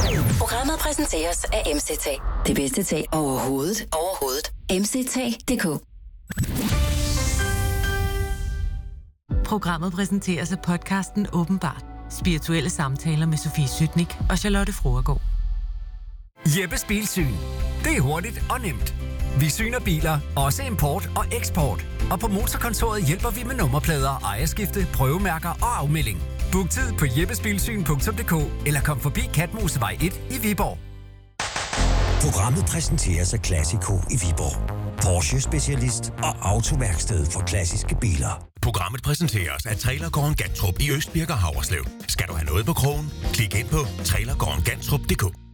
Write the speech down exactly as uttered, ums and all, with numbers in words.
Programmet præsenteres af M C T. Det bedste tag overhovedet. Overhovedet. M C T punktum d k. Programmet præsenteres af podcasten Åbenbart. Spirituelle samtaler med Sofie Sytnik og Charlotte Froergaard. Jeppes Bilsyn. Det er hurtigt og nemt. Vi syner biler, også import og eksport. Og på Motorkontoret hjælper vi med nummerplader, ejerskifte, prøvemærker og afmelding. Book tid på jeppesbilsyn punktum d k eller kom forbi Katmosevej et i Viborg. Programmet præsenteres af Classico i Viborg. Porsche specialist og autoværksted for klassiske biler. Programmet præsenteres af Trailergården Gantrup i Østbirk og Haverslev. Skal du have noget på krogen? Klik ind på trailergården gantrup punktum d k.